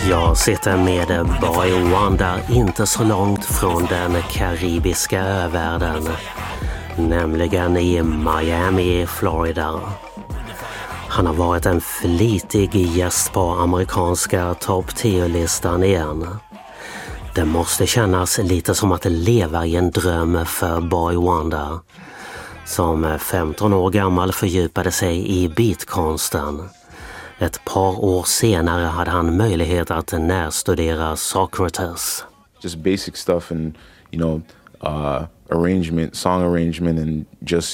Jag sitter med Boy Wonder inte så långt från den karibiska övärlden, nämligen i Miami, Florida. Han har varit en flitig gäst på amerikanska topp 10-listan igen. Det måste kännas lite som att leva i en dröm för Boy Wonder, som 15 år gammal fördjupade sig i beatkonsten. Ett par år senare hade han möjlighet att närstudera Socrates. Just basic stuff and, arrangement, song arrangement, and just,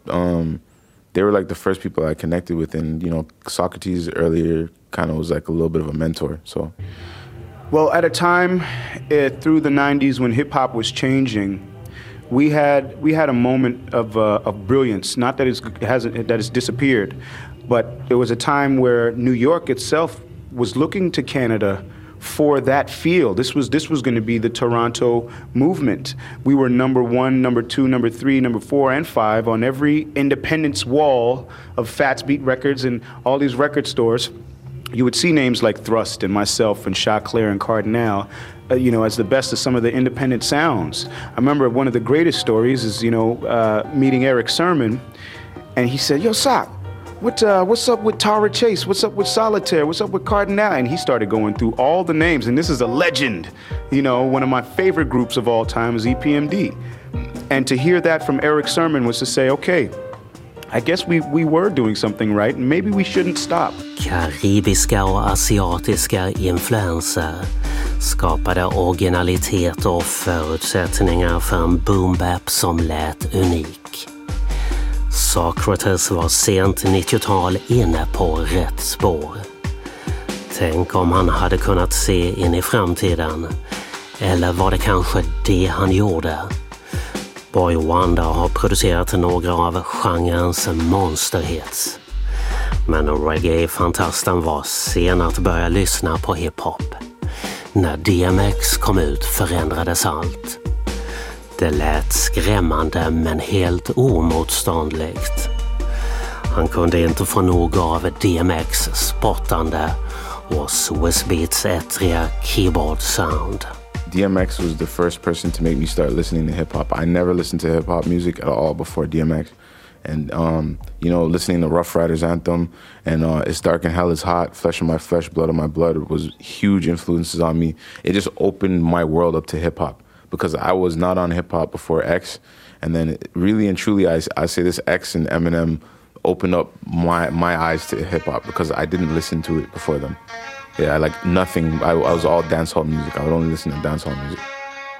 they were like the first people I connected with, and, Socrates earlier kind of was like a little bit of a mentor, so. Well, at a time through the 90s when hip-hop was changing, we had a moment of brilliance. Not that it's disappeared, but there was a time where New York itself was looking to Canada for that feel. This was going to be the Toronto movement. We were number 1, number 2, number 3, number 4, and 5 on every independence wall of Fats Beat Records and all these record stores. You would see names like Thrust and myself and Chaclair and Cardinal, as the best of some of the independent sounds. I remember one of the greatest stories is, meeting Eric Sermon, and he said, "Yo, Sock, what's up with Tara Chase? What's up with Solitaire? What's up with Cardinal?" And he started going through all the names, and this is a legend. One of my favorite groups of all time is EPMD. And to hear that from Eric Sermon was to say, okay, I guess we were doing something right, and maybe we shouldn't stop. Karibiska och asiatiska influenser skapade originalitet och förutsättningar för en boom-bap som lät unik. Socrates var sent 90-tal inne på rätt spår. Tänk om han hade kunnat se in i framtiden. Eller var det kanske det han gjorde? Boy Wonder har producerat några av genrens monsterhits. Men reggae-fantasten var sen att börja lyssna på hiphop. När DMX kom ut förändrades allt. Det lät skrämmande men helt omotståndligt. Han kunde inte få nog av DMX spottande och Swizz Beatz ettriga keyboard sound. DMX was the first person to make me start listening to hip-hop. I never listened to hip-hop music at all before DMX. And, listening to Rough Riders Anthem and It's Dark and Hell is Hot, Flesh of My Flesh, Blood of My Blood was huge influences on me. It just opened my world up to hip-hop because I was not on hip-hop before X. And then really and truly, I say this, X and Eminem opened up my eyes to hip-hop because I didn't listen to it before them. Yeah, nothing. I was all dancehall music. I would only listen to dancehall music.